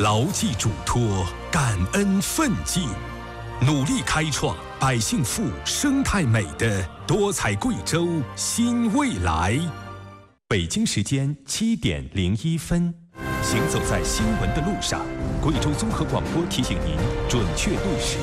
牢记嘱托，感恩奋进，努力开创百姓富、生态美的多彩贵州新未来。北京时间7点01分，行走在新闻的路上，贵州综合广播提醒您准确对时。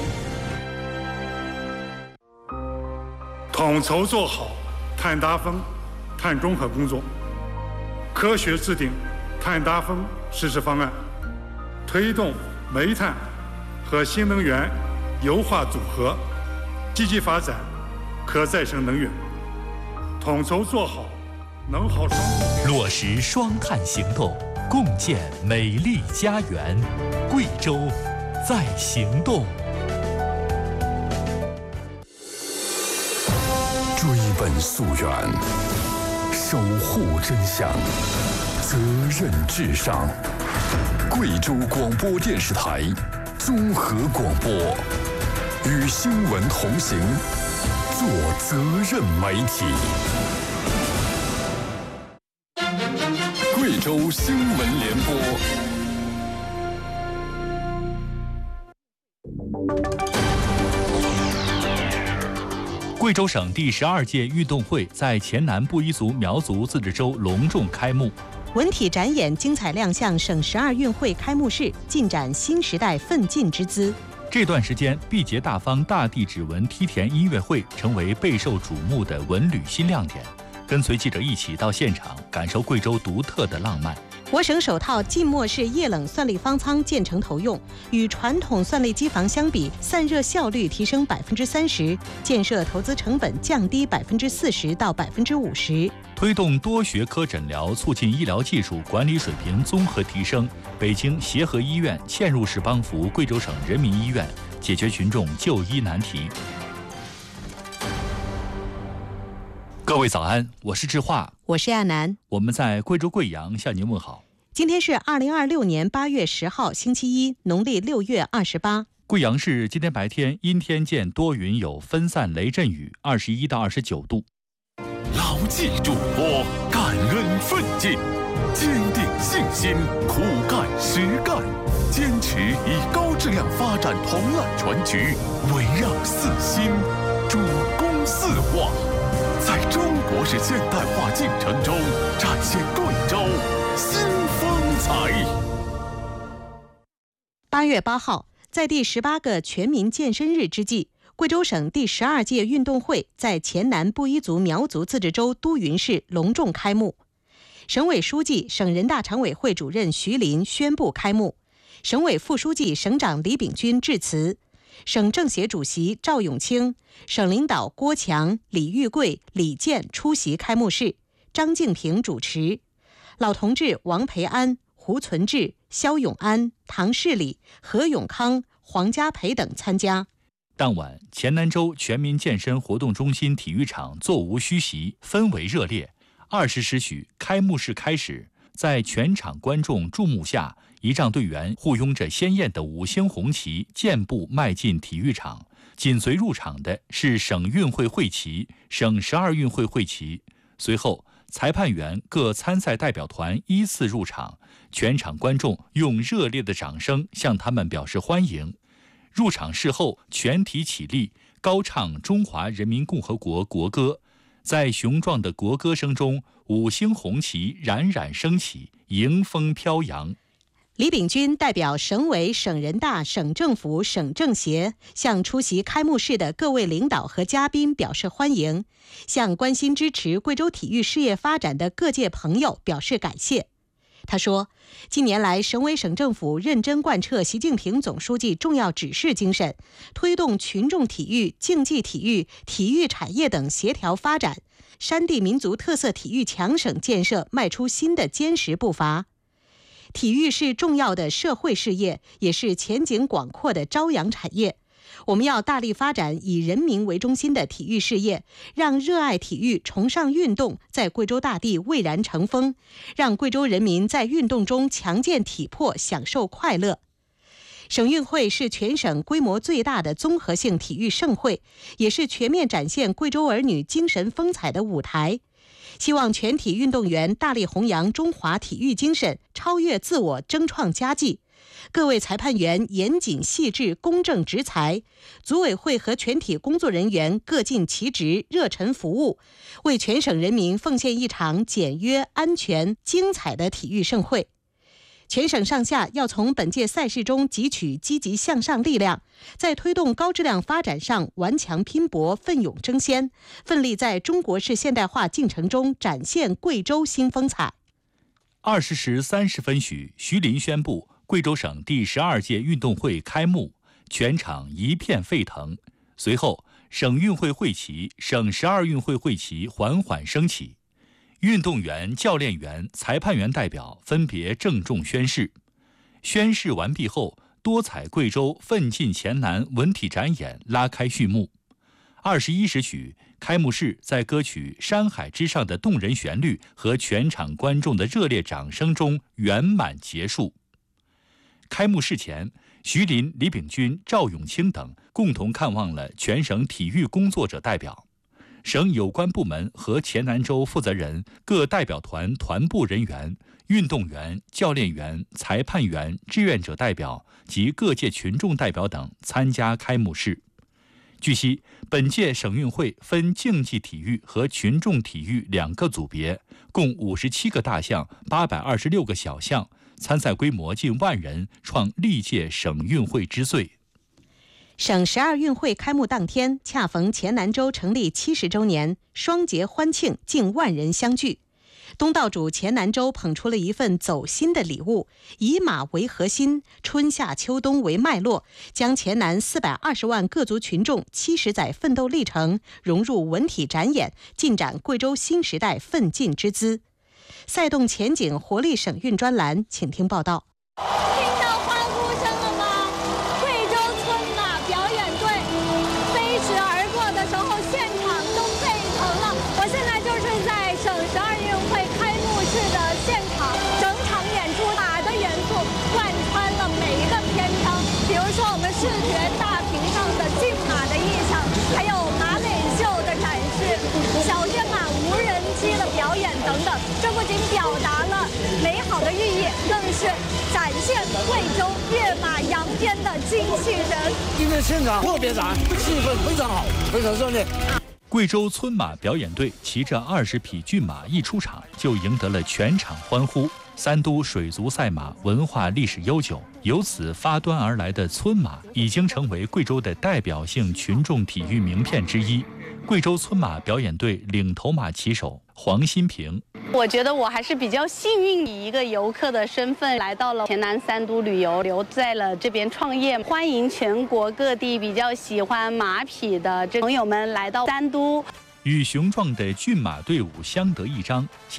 统筹做好碳达峰、碳中和工作，科学制定碳达峰实施方案，推动煤炭和新能源优化组合，积极发展可再生能源，统筹做好能耗双控， 落实双碳行动，共建美丽家园。贵州在行动。 追本溯源，守护真相，责任至上。贵州广播电视台综合广播，与新闻同行，做责任媒体。贵州新闻联播。 贵州省第12届运动会在黔南布依族苗族自治州隆重开幕。 文体展演精彩亮相省12运会开幕式，尽展新时代奋进之姿。 这段时间，毕节大方大地指纹梯田音乐会成为备受瞩目的文旅新亮点。跟随记者一起到现场，感受贵州独特的浪漫。 我省首套浸没式液冷算力方舱建成投用，与传统算力机房相比，散热效率提升30%，建设投资成本降低40%到50%。 推动多学科诊疗，促进医疗技术管理水平综合提升。北京协和医院嵌入式帮扶贵州省人民医院，解决群众就医难题。各位早安，我是志化， 我是亚楠， 我们在贵州贵阳向您问好。 今天是2026年8月10号，星期一，农历6月28。 贵阳市今天白天阴天见多云，有分散雷阵雨，21到29度。 牢记嘱托，感恩奋进，坚定信心，苦干实干，坚持以高质量发展统揽全局，围绕四新，主攻四化，在中国式现代化进程中展现贵州新风采。 8月8号，在第18个全民健身日之际，贵州省第12届运动会在黔南布依族苗族自治州都匀市隆重开幕。省委书记、省人大常委会主任徐林宣布开幕，省委副书记、省长李炳军致辞，省政协主席赵永清、省领导郭强、李玉贵、李健出席开幕式，张敬平主持，老同志王培安、胡存志、肖永安、唐世礼、何永康、黄家培等参加。 当晚，黔南州全民健身活动中心体育场座无虚席，氛围热烈。20时许，开幕式开始，在全场观众注目下，仪仗队员护拥着鲜艳的5星红旗，健步迈进体育场。紧随入场的是省运会会旗、省12运会会旗。随后，裁判员各参赛代表团依次入场，全场观众用热烈的掌声向他们表示欢迎。入场式后，全体起立，高唱中华人民共和国国歌。在雄壮的国歌声中，5星红旗冉冉升起，迎风飘扬。 李炳军代表省委、省人大、省政府、省政协向出席开幕式的各位领导和嘉宾表示欢迎，向关心支持贵州体育事业发展的各界朋友表示感谢。他说，近年来，省委省政府认真贯彻习近平总书记重要指示精神，推动群众体育、竞技体育、体育产业等协调发展，山地民族特色体育强省建设迈出新的坚实步伐。体育是重要的社会事业，也是前景广阔的朝阳产业。我们要大力发展以人民为中心的体育事业，让热爱体育、崇尚运动在贵州大地蔚然成风，让贵州人民在运动中强健体魄，享受快乐。省运会是全省规模最大的综合性体育盛会，也是全面展现贵州儿女精神风采的舞台。希望全体运动员大力弘扬中华体育精神，超越自我，争创佳绩， 各位裁判员严谨细致、公正执裁，组委会和全体工作人员各尽其职，热忱服务，为全省人民奉献一场简约、安全、精彩的体育盛会。全省上下要从本届赛事中汲取积极向上力量，在推动高质量发展上顽强拼搏、奋勇争先，奋力在中国式现代化进程中展现贵州新风采。 20时30分许，徐林宣布贵州省第12届运动会开幕，全场一片沸腾。随后，省运会会旗、省12运会会旗缓缓升起。运动员、教练员、裁判员代表分别郑重宣誓。宣誓完毕后，多彩贵州奋进前南文体展演拉开序幕。21时许，开幕式在歌曲《山海之上》的动人旋律和全场观众的热烈掌声中圆满结束。开幕式前，徐林、李炳军、赵永清等共同看望了全省体育工作者代表。省有关部门和黔南州负责人、各代表团团部人员、运动员、教练员、裁判员、志愿者代表及各界群众代表等参加开幕式。据悉，本届省运会分竞技体育和群众体育2个组别，共57个大项、826个小项，参赛规模近10000人，创历届省运会之最。 省12运会开幕当天，恰逢黔南州成立70周年，双节欢庆，近10000人相聚。东道主黔南州捧出了一份走心的礼物，以马为核心，春夏秋冬为脉络，将黔南420万各族群众70载奋斗历程融入文体展演，尽展贵州新时代奋进之姿。赛动前景活力省运专栏，请听报道。 视觉大屏上的竞马的意象，还有马尾秀的展示，小电马无人机的表演等等，这不仅表达了美好的寓意，更是展现贵州跃马扬鞭的精气神。 今天现场特别燃，气氛非常好，非常热烈。 贵州村马表演队骑着20匹骏马一出场，就赢得了全场欢呼。三都水族赛马文化历史悠久，由此发端而来的村马已经成为贵州的代表性群众体育名片之一。贵州村马表演队领头马骑手黄新平， 我觉得我还是比较幸运，以一个游客的身份来到了黔南三都旅游，留在了这边创业，欢迎全国各地比较喜欢马匹的朋友们来到三都， 与雄壮的骏马队伍相得益彰。